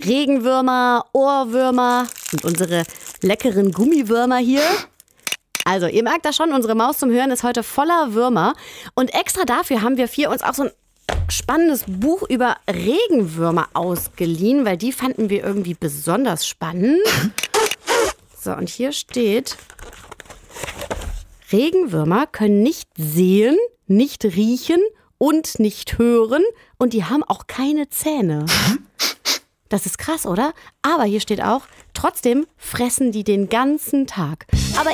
Regenwürmer, Ohrwürmer und unsere leckeren Gummiwürmer hier. Also, ihr merkt das schon, unsere Maus zum Hören ist heute voller Würmer. Und extra dafür haben wir uns auch so ein spannendes Buch über Regenwürmer ausgeliehen, weil die fanden wir irgendwie besonders spannend. So, und hier steht: Regenwürmer können nicht sehen, nicht riechen und nicht hören und die haben auch keine Zähne. Das ist krass, oder? Aber hier steht auch, trotzdem fressen die den ganzen Tag. Aber